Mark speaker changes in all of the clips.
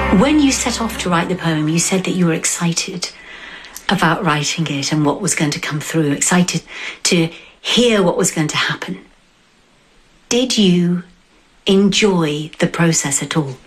Speaker 1: When you set off to write the poem, you said that you were excited about writing it and what was going to come through, excited to hear what was going to happen. Did you enjoy the process at all?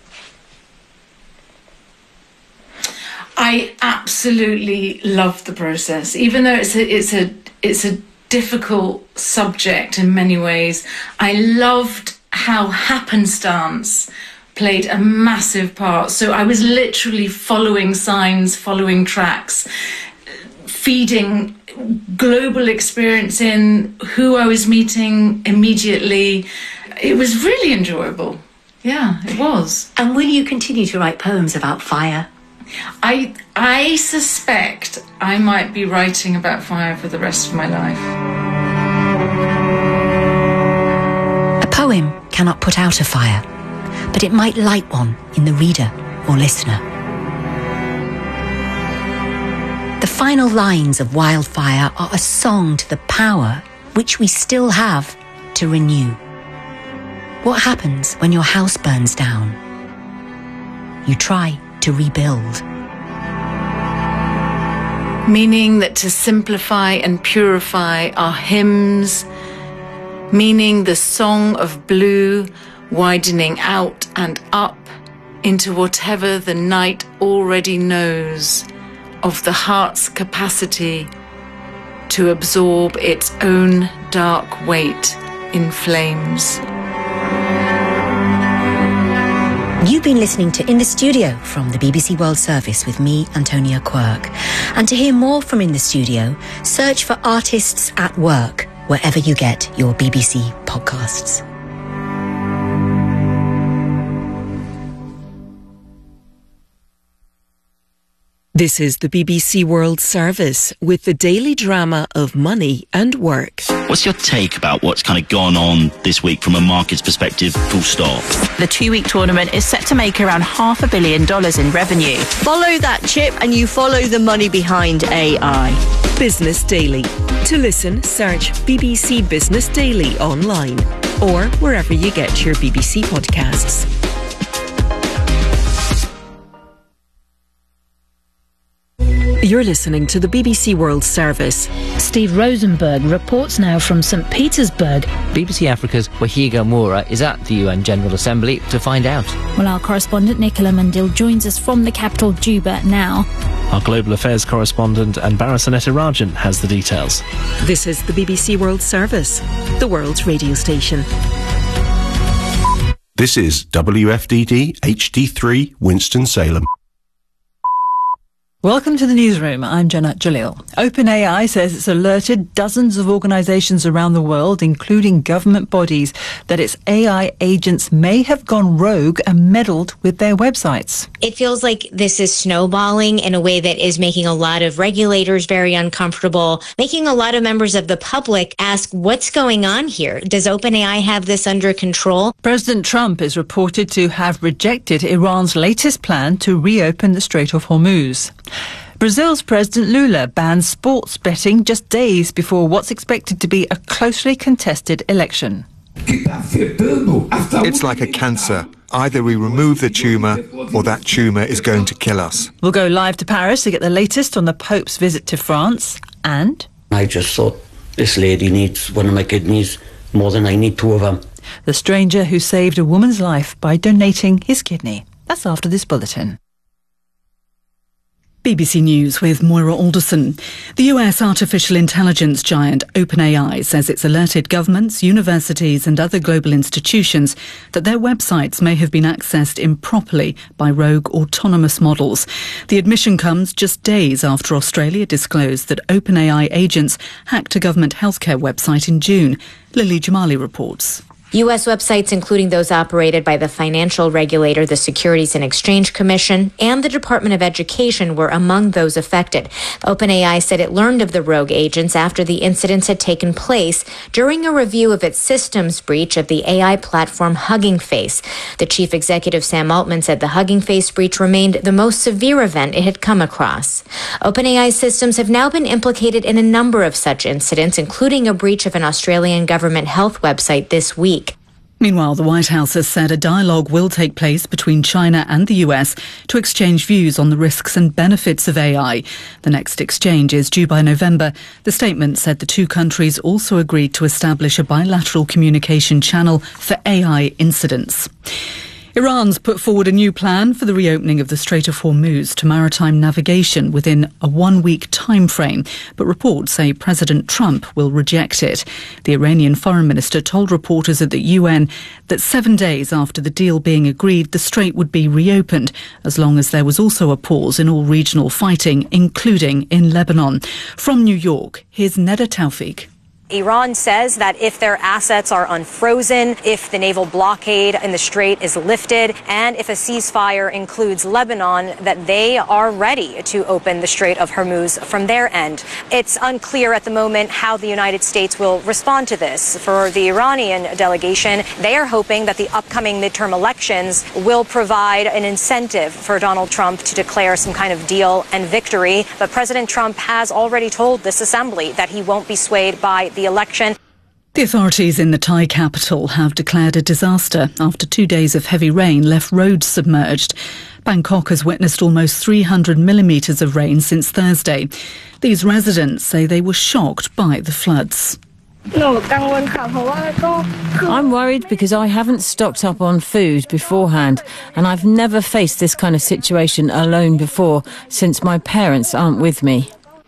Speaker 2: I absolutely loved the process, even though it's a difficult subject in many ways. I loved how happenstance played a massive part. So I was literally following signs, following tracks, feeding global experience in who I was meeting immediately. It was really enjoyable. Yeah, it was.
Speaker 1: And will you continue to write poems about fire?
Speaker 2: I suspect I might be writing about fire for the rest of my life.
Speaker 1: A poem cannot put out a fire, but it might light one in the reader or listener. The final lines of Wildfire are a song to the power which we still have to renew. What happens when your house burns down? You try to rebuild.
Speaker 2: Meaning that to simplify and purify are hymns, meaning the song of blue widening out and up into whatever the night already knows of the heart's capacity to absorb its own dark weight in flames.
Speaker 1: You've been listening to In the Studio from the BBC World Service with me, Antonia Quirk. And to hear more from In the Studio, search for Artists at Work wherever you get your BBC podcasts.
Speaker 3: This is the BBC World Service with the daily drama of money and work.
Speaker 4: What's your take about what's kind of gone on this week from a market's perspective, full stop?
Speaker 5: The 2-week tournament is set to make around $500 million in revenue.
Speaker 6: Follow that chip and you follow the money behind AI.
Speaker 3: Business Daily. To listen, search BBC Business Daily online or wherever you get your BBC podcasts. You're listening to the BBC World Service.
Speaker 7: Steve Rosenberg reports now from St. Petersburg.
Speaker 8: BBC Africa's Wahiga Moura is at the UN General Assembly to find out.
Speaker 7: Well, our correspondent Nicola Mandil joins us from the capital, Juba, now.
Speaker 9: Our Global Affairs correspondent Anbara Sanetarajan has the details.
Speaker 3: This is the BBC World Service, the world's radio station.
Speaker 10: This is WFDD HD3 Winston-Salem.
Speaker 11: Welcome to the newsroom. I'm Janat Jalil. OpenAI says it's alerted dozens of organisations around the world, including government bodies, that its AI agents may have gone rogue and meddled with their websites.
Speaker 12: It feels like this is snowballing in a way that is making a lot of regulators very uncomfortable, making a lot of members of the public ask, what's going on here? Does OpenAI have this under control?
Speaker 11: President Trump is reported to have rejected Iran's latest plan to reopen the Strait of Hormuz. Brazil's President Lula bans sports betting just days before what's expected to be a closely contested election.
Speaker 13: It's like a cancer. Either we remove the tumour or that tumour is going to kill us.
Speaker 11: We'll go live to Paris to get the latest on the Pope's visit to France. And
Speaker 14: I just thought, this lady needs one of my kidneys more than I need two of them.
Speaker 11: The stranger who saved a woman's life by donating his kidney. That's after this bulletin.
Speaker 15: BBC News with Moira Alderson. The US artificial intelligence giant OpenAI says it's alerted governments, universities and other global institutions that their websites may have been accessed improperly by rogue autonomous models. The admission comes just days after Australia disclosed that OpenAI agents hacked a government healthcare website in June. Lily Jamali reports.
Speaker 12: U.S. websites, including those operated by the financial regulator, the Securities and Exchange Commission, and the Department of Education were among those affected. OpenAI said it learned of the rogue agents after the incidents had taken place during a review of its systems breach of the AI platform Hugging Face. The chief executive, Sam Altman, said the Hugging Face breach remained the most severe event it had come across. OpenAI's systems have now been implicated in a number of such incidents, including a breach of an Australian government health website this week.
Speaker 15: Meanwhile, the White House has said a dialogue will take place between China and the US to exchange views on the risks and benefits of AI. The next exchange is due by November. The statement said the two countries also agreed to establish a bilateral communication channel for AI incidents. Iran's put forward a new plan for the reopening of the Strait of Hormuz to maritime navigation within a one-week time frame, but reports say President Trump will reject it. The Iranian foreign minister told reporters at the UN that 7 days after the deal being agreed, the strait would be reopened, as long as there was also a pause in all regional fighting, including in Lebanon. From New York, here's Neda Tawfiq.
Speaker 16: Iran says that if their assets are unfrozen, if the naval blockade in the strait is lifted, and if a ceasefire includes Lebanon, that they are ready to open the Strait of Hormuz from their end. It's unclear at the moment how the United States will respond to this. For the Iranian delegation, they are hoping that the upcoming midterm elections will provide an incentive for Donald Trump to declare some kind of deal and victory. But President Trump has already told this assembly that he won't be swayed by the election.
Speaker 15: The authorities in the Thai capital have declared a disaster after 2 days of heavy rain left roads submerged. Bangkok has witnessed almost 300 millimetres of rain since Thursday. These residents say they were shocked by the floods.
Speaker 17: I'm worried because I haven't stocked up on food beforehand, and I've never faced this kind of situation alone before, since my parents aren't with me.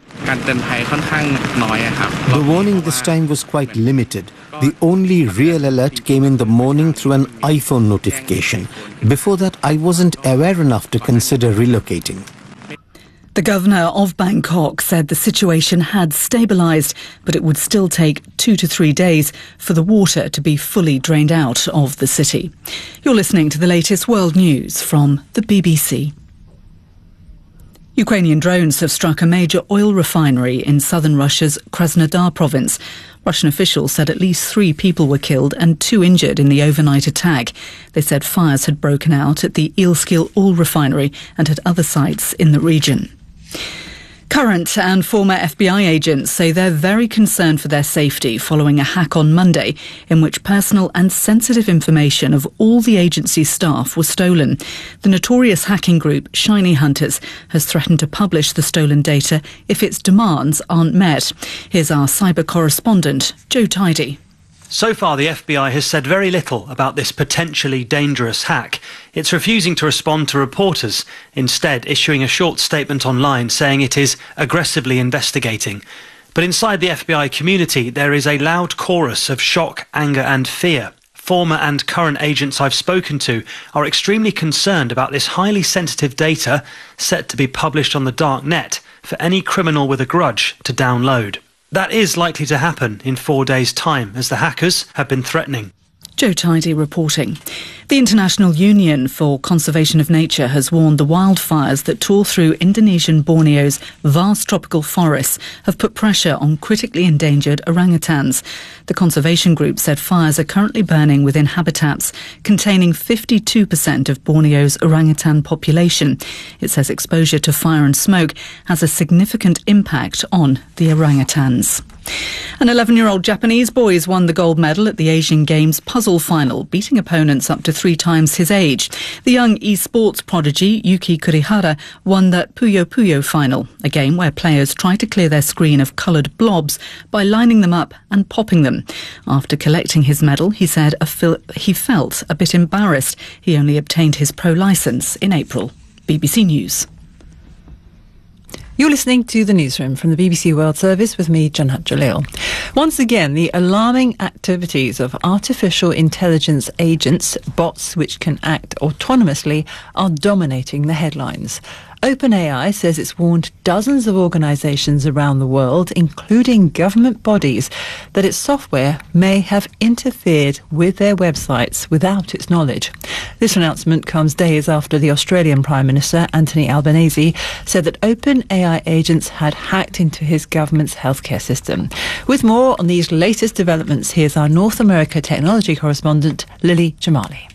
Speaker 18: The warning this time was quite limited. The only real alert came in the morning through an iPhone notification. Before that, I wasn't aware enough to consider relocating.
Speaker 15: The governor of Bangkok said the situation had stabilised, but it would still take 2 to 3 days for the water to be fully drained out of the city. You're listening to the latest world news from the BBC. Ukrainian drones have struck a major oil refinery in southern Russia's Krasnodar province. Russian officials said at least 3 people were killed and 2 injured in the overnight attack. They said fires had broken out at the Ilskil oil refinery and at other sites in the region. Current and former FBI agents say they're very concerned for their safety following a hack on Monday in which personal and sensitive information of all the agency's staff was stolen. The notorious hacking group Shiny Hunters has threatened to publish the stolen data if its demands aren't met. Here's our cyber correspondent, Joe Tidy.
Speaker 19: So far, the FBI has said very little about this potentially dangerous hack. It's refusing to respond to reporters, instead issuing a short statement online saying it is aggressively investigating. But inside the FBI community, there is a loud chorus of shock, anger and fear. Former and current agents I've spoken to are extremely concerned about this highly sensitive data set to be published on the dark net for any criminal with a grudge to download. That is likely to happen in 4 days' time, as the hackers have been threatening.
Speaker 15: Joe Tidy reporting. The International Union for Conservation of Nature has warned the wildfires that tore through Indonesian Borneo's vast tropical forests have put pressure on critically endangered orangutans. The conservation group said fires are currently burning within habitats containing 52% of Borneo's orangutan population. It says exposure to fire and smoke has a significant impact on the orangutans. An 11-year-old Japanese boy has won the gold medal at the Asian Games puzzle final, beating opponents up to 3 times his age. The young esports prodigy Yuki Kurihara won the Puyo Puyo final, a game where players try to clear their screen of coloured blobs by lining them up and popping them. After collecting his medal, he said he felt a bit embarrassed. He only obtained his pro licence in April. BBC News.
Speaker 11: You're listening to the newsroom from the BBC World Service with me, Janhat Jalil. Once again, the alarming activities of artificial intelligence agents, bots which can act autonomously, are dominating the headlines. OpenAI says it's warned dozens of organisations around the world, including government bodies, that its software may have interfered with their websites without its knowledge. This announcement comes days after the Australian Prime Minister, Anthony Albanese, said that OpenAI agents had hacked into his government's healthcare system. With more on these latest developments, here's our North America technology correspondent, Lily Jamali.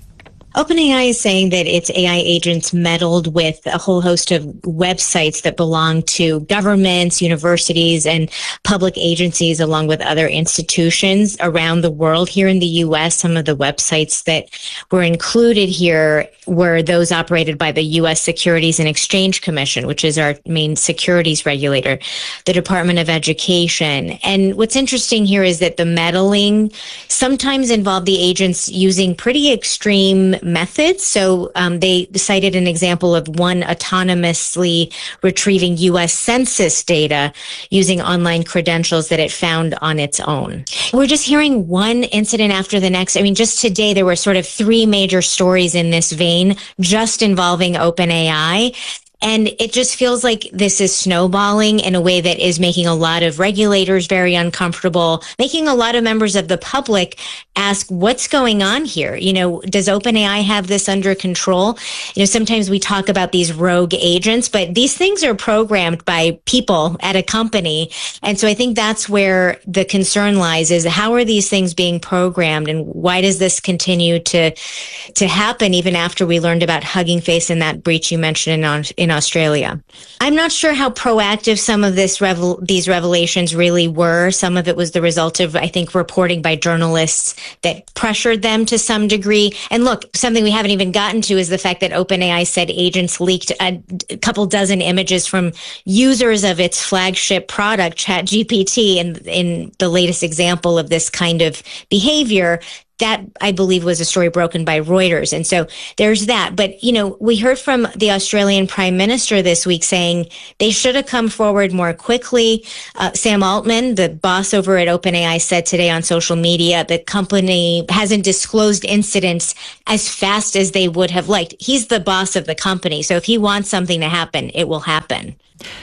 Speaker 12: OpenAI is saying that its AI agents meddled with a whole host of websites that belong to governments, universities, and public agencies, along with other institutions around the world. Here in the U.S., some of the websites that were included here were those operated by the U.S. Securities and Exchange Commission, which is our main securities regulator, the Department of Education. And what's interesting here is that the meddling sometimes involved the agents using pretty extreme methods. So they cited an example of one autonomously retrieving U.S. Census data using online credentials that it found on its own. We're just hearing one incident after the next. I mean, just today, there were sort of 3 major stories in this vein, just involving OpenAI. And it just feels like this is snowballing in a way that is making a lot of regulators very uncomfortable, making a lot of members of the public ask, what's going on here? You know, does OpenAI have this under control? You know, sometimes we talk about these rogue agents, but these things are programmed by people at a company. And so I think that's where the concern lies, is how are these things being programmed, and why does this continue to happen even after we learned about Hugging Face and that breach you mentioned in Australia? I'm not sure how proactive some of these revelations really were. Some of it was the result of, I think, reporting by journalists that pressured them to some degree. And look, something we haven't even gotten to is the fact that OpenAI said agents leaked a couple dozen images from users of its flagship product, ChatGPT, in the latest example of this kind of behavior. That, I believe, was a story broken by Reuters. And so there's that. But, you know, we heard from the Australian Prime Minister this week saying they should have come forward more quickly. Sam Altman, the boss over at OpenAI, said today on social media the company hasn't disclosed incidents as fast as they would have liked. He's the boss of the company. So if he wants something to happen, it will happen.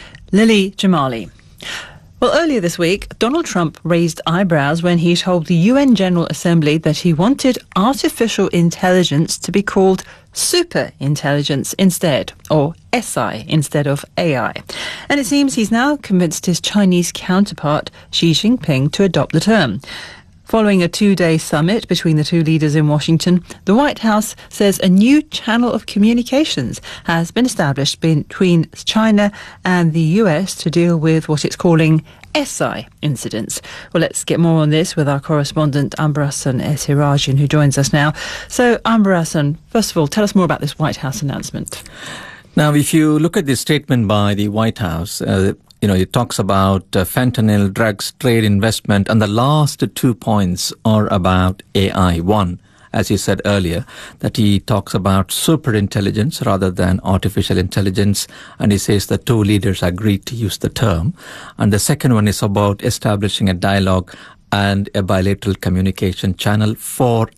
Speaker 11: Lily Jamali. Well, earlier this week, Donald Trump raised eyebrows when he told the UN General Assembly that he wanted artificial intelligence to be called super intelligence instead, or SI instead of AI. And it seems he's now convinced his Chinese counterpart, Xi Jinping, to adopt the term. Following a 2-day summit between the two leaders in Washington, the White House says a new channel of communications has been established between China and the US to deal with what it's calling SI incidents. Well, let's get more on this with our correspondent Ambarasan Esirajan, who joins us now. So, Ambarasan, first of all, tell us more about this White House announcement.
Speaker 20: Now, if you look at this statement by the White House, it talks about fentanyl, drugs, trade, investment, and the last 2 points are about AI. One, as you said earlier, that he talks about super intelligence rather than artificial intelligence, and he says the two leaders agreed to use the term. And the second one is about establishing a dialogue and a bilateral communication channel for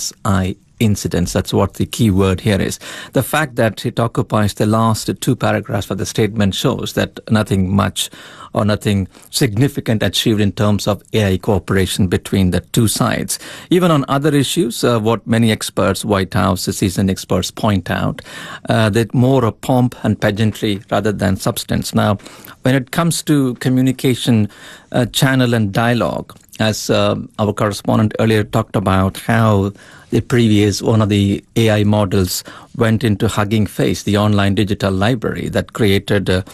Speaker 20: SI incidents. That's what the key word here is. The fact that it occupies the last 2 paragraphs of the statement shows that nothing much or nothing significant achieved in terms of AI cooperation between the two sides. Even on other issues, what many experts, White House seasoned experts, point out, that more of pomp and pageantry rather than substance. Now, when it comes to communication channel and dialogue, as our correspondent earlier talked about how the previous one of the AI models went into Hugging Face, the online digital library that created a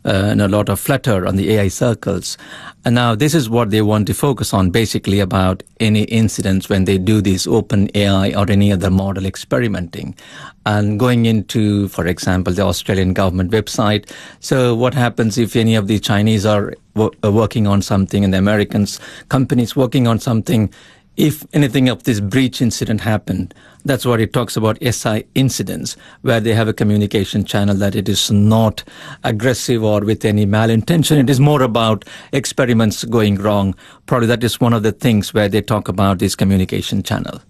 Speaker 20: lot of flutter on the AI circles. And now this is what they want to focus on, basically about any incidents when they do this open AI or any other model experimenting. And going into, for example, the Australian government website. So what happens if any of the Chinese are working on something and the Americans companies working on something? If anything of this breach incident happened, that's what it talks about, SI incidents, where they have a communication channel that it is not aggressive or with any malintention. It is more about experiments going wrong. Probably that is one of the things where they talk about this communication channel.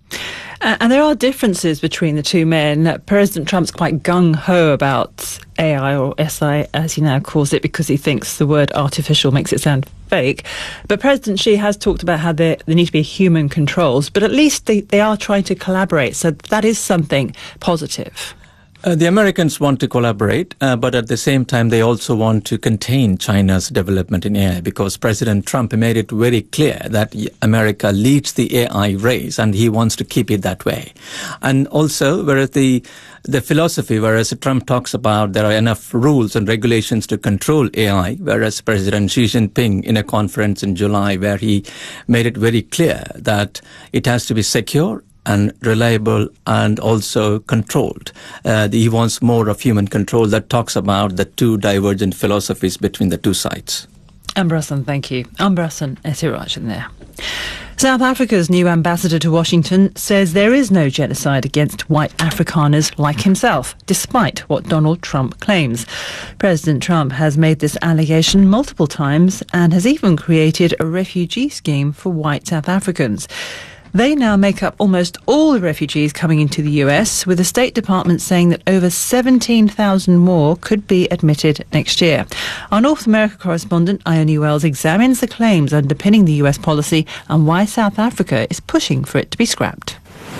Speaker 11: And there are differences between the two men. President Trump's quite gung-ho about AI, or SI as he now calls it, because he thinks the word artificial makes it sound fake. But President Xi has talked about how there need to be human controls, but at least they are trying to collaborate. So that is something positive.
Speaker 20: The Americans want to collaborate, but at the same time, they also want to contain China's development in AI because President Trump made it very clear that America leads the AI race and he wants to keep it that way. And also, whereas the philosophy, whereas Trump talks about there are enough rules and regulations to control AI, whereas President Xi Jinping in a conference in July where he made it very clear that it has to be secure and reliable and also controlled. He wants more of human control. That talks about the two divergent philosophies between the two sides.
Speaker 11: Ambrasan, thank you. Ambrasan Ethirajan there. South Africa's new ambassador to Washington says there is no genocide against white Afrikaners like himself, despite what Donald Trump claims. President Trump has made this allegation multiple times and has even created a refugee scheme for white South Africans. They now make up almost all the refugees coming into the US, with the State Department saying that over 17,000 more could be admitted next year. Our North America correspondent, Ione Wells, examines the claims underpinning the US policy and why South Africa is pushing for it to be scrapped.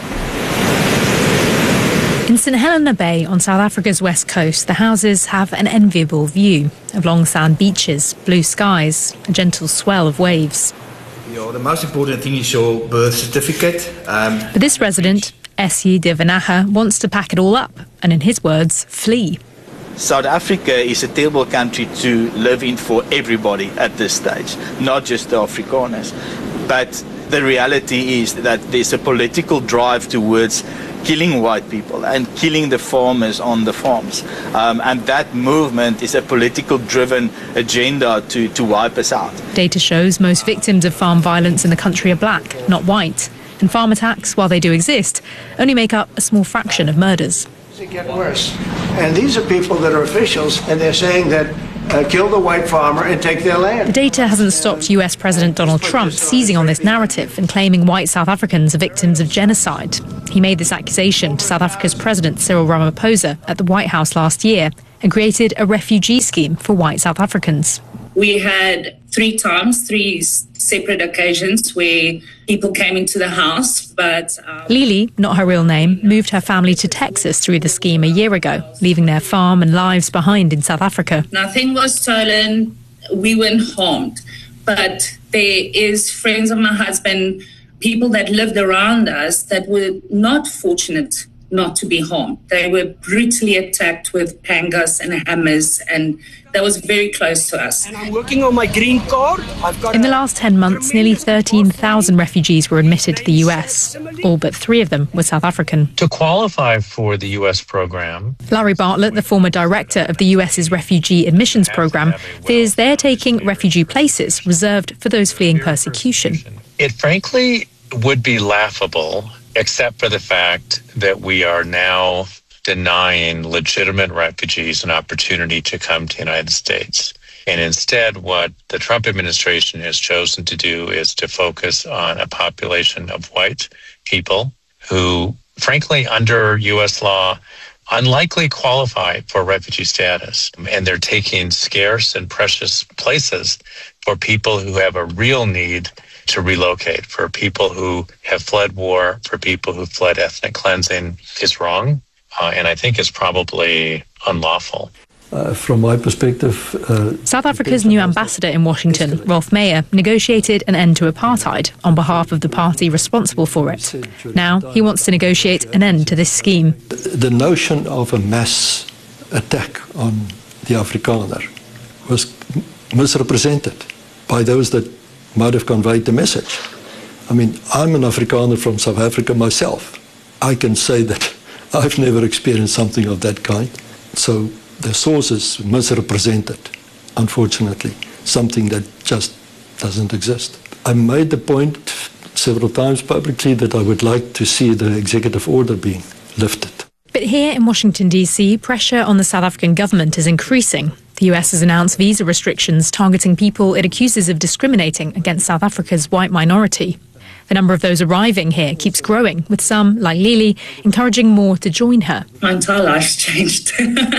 Speaker 21: In St Helena Bay on South Africa's west coast, the houses have an enviable view of long sand beaches, blue skies, a gentle swell of waves.
Speaker 22: The most important thing is your birth certificate.
Speaker 21: But this resident, Essie Devanaha, wants to pack it all up and, in his words, flee.
Speaker 23: South Africa is a terrible country to live in for everybody at this stage, not just the Afrikaners. But the reality is that there's a political drive towards killing white people and killing the farmers on the farms. And that movement is a political driven agenda to wipe us out.
Speaker 21: Data shows most victims of farm violence in the country are black, not white. And farm attacks, while they do exist, only make up a small fraction of murders.
Speaker 24: It get worse. And these are people that are officials, and they're saying that kill the white farmer and take their land.
Speaker 21: The data hasn't stopped US President Donald Trump seizing on this narrative and claiming white South Africans are victims of genocide. He made this accusation to South Africa's President Cyril Ramaphosa at the White House last year and created a refugee scheme for white South Africans.
Speaker 25: We had three separate occasions where people came into the house, but...
Speaker 21: Lili, not her real name, moved her family to Texas through the scheme a year ago, leaving their farm and lives behind in South Africa.
Speaker 25: Nothing was stolen, we weren't harmed, but there is friends of my husband, people that lived around us that were not fortunate not to be harmed. They were brutally attacked with pangas and hammers, and that was very close to us.
Speaker 24: And I'm working on my green card.
Speaker 21: In the last 10 months, nearly 13,000 refugees were admitted to the US. All but 3 of them were South African.
Speaker 26: To qualify for the US program,
Speaker 21: Larry Bartlett, the former director of the US's refugee admissions program, fears they're taking refugee places reserved for those fleeing persecution.
Speaker 26: It frankly would be laughable, except for the fact that we are now denying legitimate refugees an opportunity to come to the United States. And instead, what the Trump administration has chosen to do is to focus on a population of white people who, frankly, under U.S. law, unlikely qualify for refugee status. And they're taking scarce and precious places for people who have a real need to relocate, for people who have fled war, for people who fled ethnic cleansing, is wrong. And I think it's probably unlawful.
Speaker 27: From my perspective...
Speaker 21: South Africa's new ambassador in Washington, Rolf Meyer, negotiated an end to apartheid on behalf of the party responsible for it. Now he wants to negotiate an end to this scheme.
Speaker 27: The notion of a mass attack on the Afrikaner was misrepresented by those that might have conveyed the message. I mean, I'm an Afrikaner from South Africa myself. I can say that I've never experienced something of that kind. So the sources misrepresented, unfortunately, something that just doesn't exist. I made the point several times publicly that I would like to see the executive order being lifted.
Speaker 21: But here in Washington, D.C., pressure on the South African government is increasing. The US has announced visa restrictions targeting people it accuses of discriminating against South Africa's white minority. The number of those arriving here keeps growing, with some, like Lili, encouraging more to join her.
Speaker 25: My entire life's changed.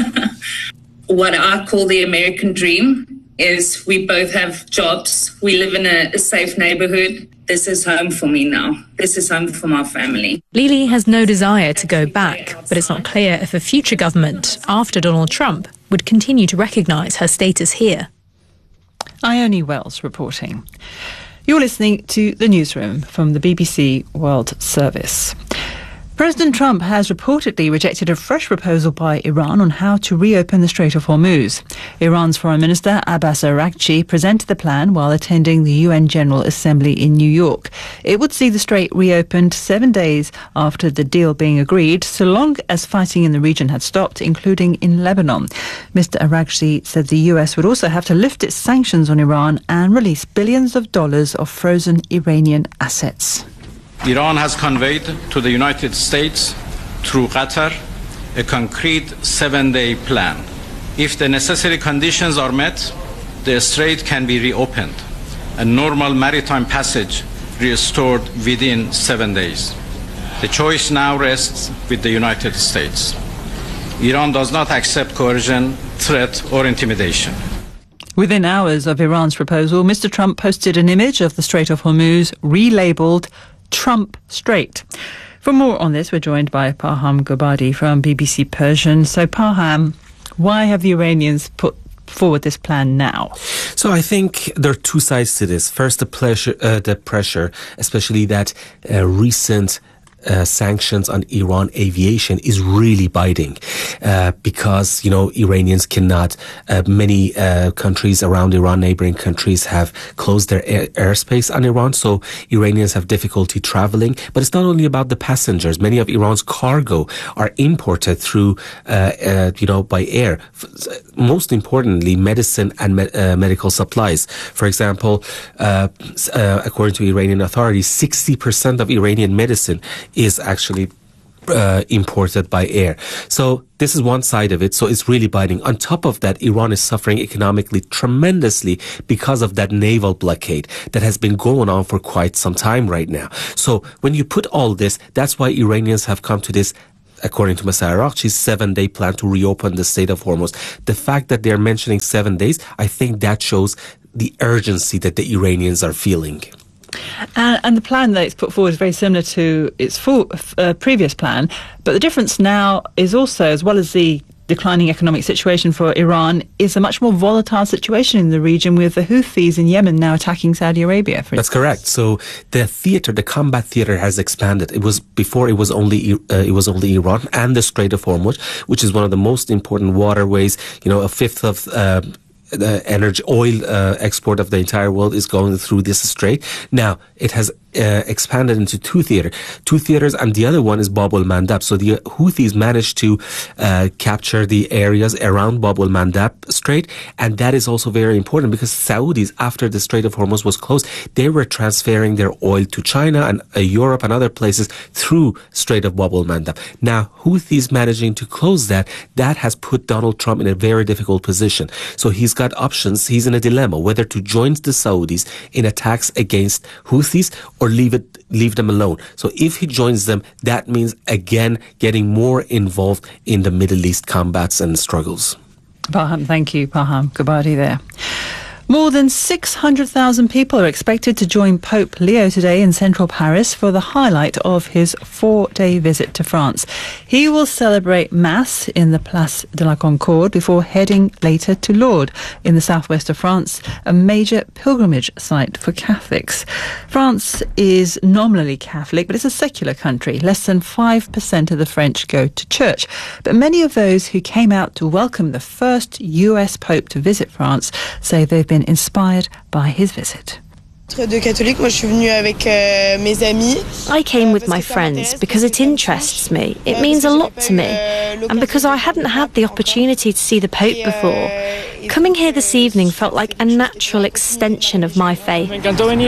Speaker 25: What I call the American dream is we both have jobs, we live in a safe neighborhood, this is home for me now. This is home for my family.
Speaker 21: Lily has no desire to go back, but it's not clear if a future government, after Donald Trump, would continue to recognise her status here.
Speaker 11: Ione Wells reporting. You're listening to The Newsroom from the BBC World Service. President Trump has reportedly rejected a fresh proposal by Iran on how to reopen the Strait of Hormuz. Iran's Foreign Minister Abbas Araghchi presented the plan while attending the UN General Assembly in New York. It would see the strait reopened 7 days after the deal being agreed, so long as fighting in the region had stopped, including in Lebanon. Mr. Araghchi said the US would also have to lift its sanctions on Iran and release billions of dollars of frozen Iranian assets.
Speaker 1: Iran has conveyed to the United States through Qatar a concrete 7-day plan. If the necessary conditions are met, the strait can be reopened and normal maritime passage restored within 7 days. The choice now rests with the United States. Iran does not accept coercion, threat, or intimidation.
Speaker 11: Within hours of Iran's proposal, Mr. Trump posted an image of the Strait of Hormuz relabelled Trump Strait. For more on this, we're joined by Parham Gobadi from BBC Persian. So, Parham, why have the Iranians put forward this plan now?
Speaker 2: So I think there are two sides to this. First, the pressure, especially that recent sanctions on Iran aviation is really biting because, Iranians cannot, many countries around Iran, neighboring countries, have closed their airspace on Iran, so Iranians have difficulty traveling. But it's not only about the passengers. Many of Iran's cargo are imported through, by air. Most importantly, medicine and medical supplies. For example, according to Iranian authorities, 60% of Iranian medicine is actually imported by air. So this is one side of it. So it's really biting. On top of that, Iran is suffering economically tremendously because of that naval blockade that has been going on for quite some time right now. So when you put all this, that's why Iranians have come to this, according to Mr. Araghchi's 7-day plan to reopen the Strait of Hormuz. The fact that they're mentioning 7 days, I think that shows the urgency that the Iranians are feeling.
Speaker 11: And the plan that it's put forward is very similar to its previous plan, but the difference now is also, as well as the declining economic situation for Iran, is a much more volatile situation in the region with the Houthis in Yemen now attacking Saudi Arabia.
Speaker 2: That's correct. So the combat theater has expanded. It was only Iran and the Strait of Hormuz, which is one of the most important waterways. A fifth of the energy oil export of the entire world is going through this strait. Now it has expanded into two theaters, and the other one is Bab al-Mandab. So the Houthis managed to capture the areas around Bab al-Mandab Strait, and that is also very important because Saudis, after the Strait of Hormuz was closed, they were transferring their oil to China and Europe and other places through Strait of Bab al-Mandab. Now Houthis managing to close that has put Donald Trump in a very difficult position. So he's got options. He's in a dilemma whether to join the Saudis in attacks against Houthis or leave them alone. So if he joins them, that means again getting more involved in the Middle East combats and struggles.
Speaker 11: Parham, thank you, Parham Gobadi there. More than 600,000 people are expected to join Pope Leo today in central Paris for the highlight of his 4-day visit to France. He will celebrate Mass in the Place de la Concorde before heading later to Lourdes in the southwest of France, a major pilgrimage site for Catholics. France is nominally Catholic, but it's a secular country. Less than 5% of the French go to church. But many of those who came out to welcome the first US Pope to visit France say they've been inspired by his visit.
Speaker 4: I came with my friends because it interests me. It means a lot to me. And because I hadn't had the opportunity to see the Pope before, coming here this evening felt like a natural extension of my faith.
Speaker 5: I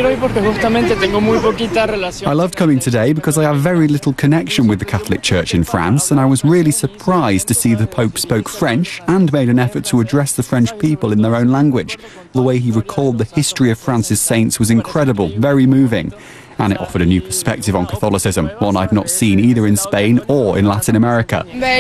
Speaker 5: loved coming today because I have very little connection with the Catholic Church in France, and I was really surprised to see the Pope spoke French and made an effort to address the French people in their own language. The way he recalled the history of France's saints was incredible, very moving. And it offered a new perspective on Catholicism, one I'd not seen either in Spain or in Latin America.
Speaker 3: There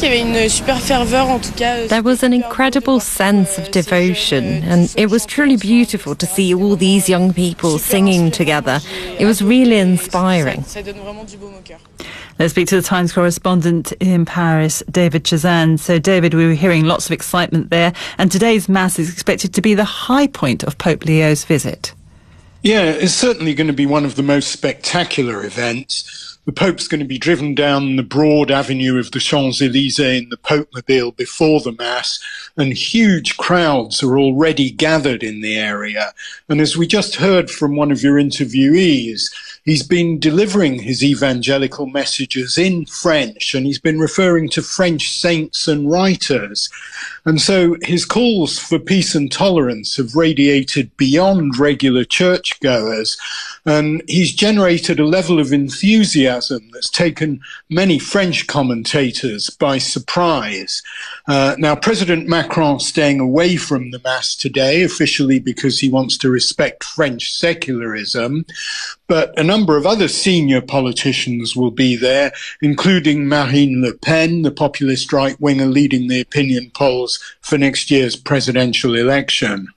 Speaker 3: was an incredible sense of devotion, and it was truly beautiful to see all these young people singing together. It was really inspiring.
Speaker 11: Let's speak to the Times correspondent in Paris, David Chazan. So, David, we were hearing lots of excitement there, and today's Mass is expected to be the high point of Pope Leo's visit.
Speaker 6: Yeah, it's certainly going to be one of the most spectacular events. The Pope's going to be driven down the broad avenue of the Champs-Élysées in the Pope-mobile before the Mass, and huge crowds are already gathered in the area. And as we just heard from one of your interviewees, he's been delivering his evangelical messages in French, and he's been referring to French saints and writers. And so his calls for peace and tolerance have radiated beyond regular churchgoers, and he's generated a level of enthusiasm that's taken many French commentators by surprise. Now, President Macron staying away from the Mass today, officially because he wants to respect French secularism, but a number of other senior politicians will be there, including Marine Le Pen, the populist right-winger leading the opinion polls for next year's presidential election.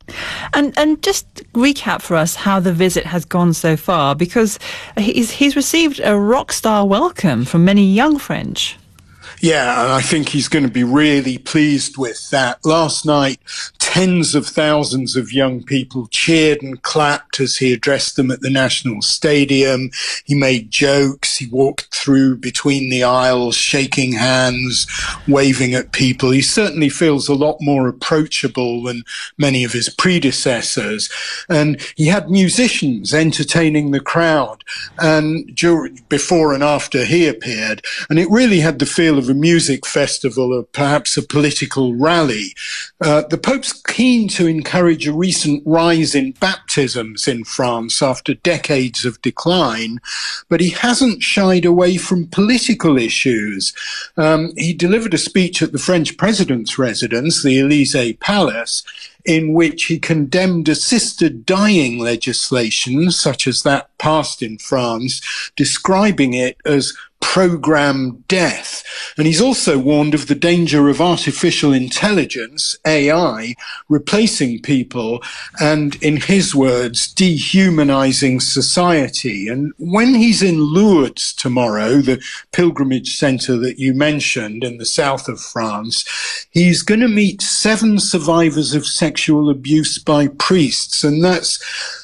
Speaker 11: And just recap for us how the visit has gone so far, because he's received a rock star welcome from many young French.
Speaker 6: Yeah, and I think he's going to be really pleased with that. Last night, tens of thousands of young people cheered and clapped as he addressed them at the National Stadium. He made jokes. He walked through between the aisles, shaking hands, waving at people. He certainly feels a lot more approachable than many of his predecessors. And he had musicians entertaining the crowd and before and after he appeared. And it really had the feel of a music festival or perhaps a political rally. The Pope's keen to encourage a recent rise in baptisms in France after decades of decline, but he hasn't shied away from political issues. He delivered a speech at the French president's residence, the Élysée Palace, in which he condemned assisted dying legislation, such as that passed in France, describing it as programmed death. And he's also warned of the danger of artificial intelligence, AI, replacing people and, in his words, dehumanizing society. And when he's in Lourdes tomorrow, the pilgrimage center that you mentioned in the south of France, he's going to meet 7 survivors of sexual abuse by priests. And that's,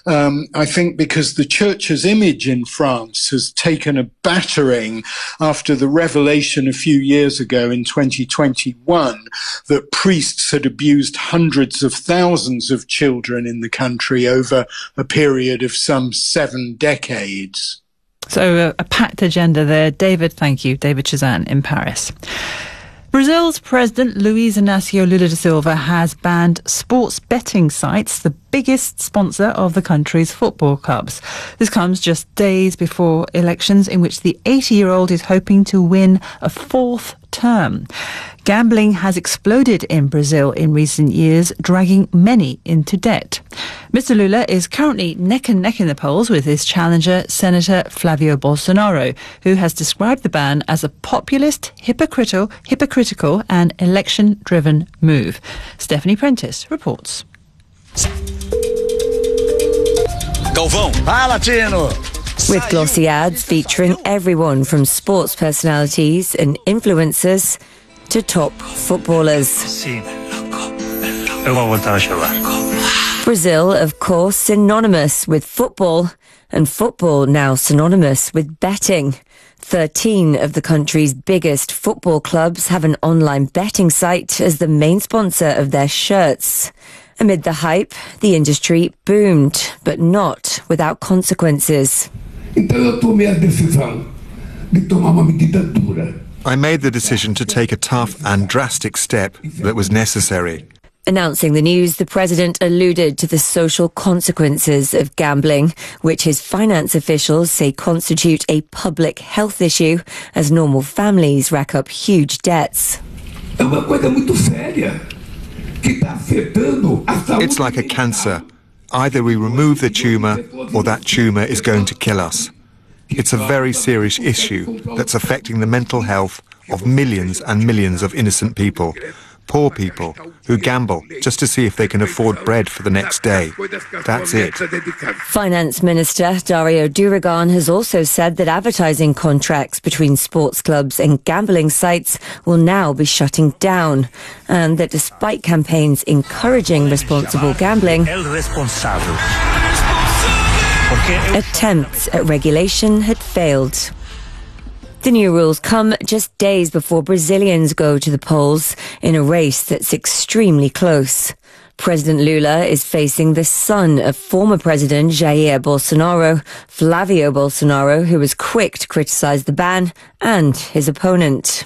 Speaker 6: I think, because the church's image in France has taken a battering after the revelation a few years ago in 2021 that priests had abused hundreds of thousands of children in the country over a period of some 7 decades.
Speaker 11: So a packed agenda there. David, thank you. David Chazan in Paris. Brazil's President Luiz Inácio Lula da Silva has banned sports betting sites, the biggest sponsor of the country's football clubs. This comes just days before elections in which the 80-year-old is hoping to win a 4th term. Gambling has exploded in Brazil in recent years, dragging many into debt. Mr. Lula is currently neck and neck in the polls with his challenger, Senator Flavio Bolsonaro, who has described the ban as a populist, hypocritical and election-driven move. Stephanie Prentice reports.
Speaker 7: Galvão. Fala, Tino. With glossy ads featuring everyone from sports personalities and influencers to top footballers. Brazil, of course, synonymous with football, and football now synonymous with betting. 13 of the country's biggest football clubs have an online betting site as the main sponsor of their shirts. Amid the hype, the industry boomed, but not without consequences.
Speaker 8: I made the decision to take a tough and drastic step that was necessary.
Speaker 7: Announcing the news, the president alluded to the social consequences of gambling, which his finance officials say constitute a public health issue as normal families rack up huge debts.
Speaker 8: It's like a cancer. Either we remove the tumour or that tumour is going to kill us. It's a very serious issue that's affecting the mental health of millions and millions of innocent people. Poor people who gamble just to see if they can afford bread for the next day. That's it.
Speaker 7: Finance Minister Dario Durigan has also said that advertising contracts between sports clubs and gambling sites will now be shutting down, and that despite campaigns encouraging responsible gambling, attempts at regulation had failed. The new rules come just days before Brazilians go to the polls in a race that's extremely close. President Lula is facing the son of former President Jair Bolsonaro, Flavio Bolsonaro, who was quick to criticise the ban, and his opponent.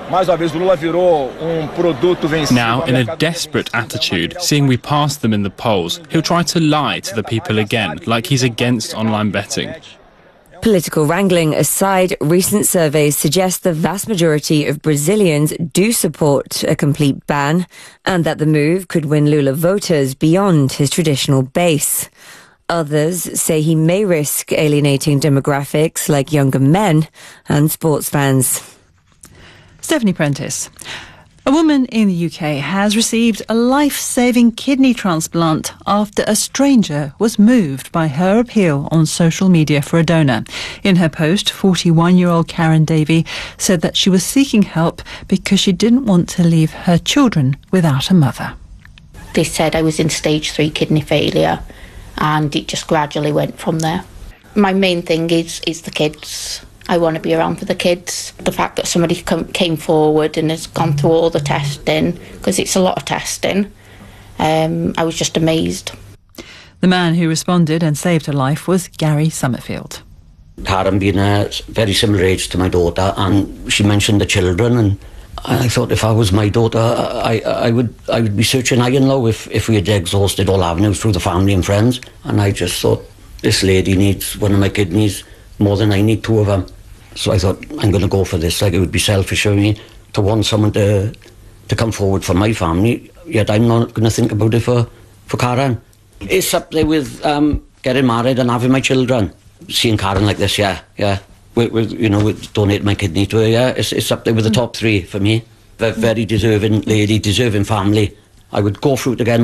Speaker 9: Now, in a desperate attitude, seeing we passed them in the polls, he'll try to lie to the people again, like he's against online betting.
Speaker 7: Political wrangling aside, recent surveys suggest the vast majority of Brazilians do support a complete ban, and that the move could win Lula voters beyond his traditional base. Others say he may risk alienating demographics like younger men and sports fans.
Speaker 11: Stephanie Prentice. A woman in the UK has received a life-saving kidney transplant after a stranger was moved by her appeal on social media for a donor. In her post, 41-year-old Karen Davey said that she was seeking help because she didn't want to leave her children without a mother.
Speaker 10: They said I was in stage 3 kidney failure, and it just gradually went from there. My main thing is the kids. I want to be around for the kids. The fact that somebody came forward and has gone through all the testing, because it's a lot of testing, I was just amazed.
Speaker 11: The man who responded and saved her life was Gary Summerfield.
Speaker 13: Karen being a very similar age to my daughter, and she mentioned the children, and I thought if I was my daughter, I would be searching high and low if we had exhausted all avenues through the family and friends. And I just thought, this lady needs one of my kidneys more than I need 2 of them. So I thought, I'm going to go for this. Like, it would be selfish of me to want someone to come forward for my family, yet I'm not going to think about it for Karen. It's up there with getting married and having my children. Seeing Karen like this, yeah. With donate my kidney to her, yeah. It's up there with the top 3 for me. Very deserving lady, deserving family. I would go through it again.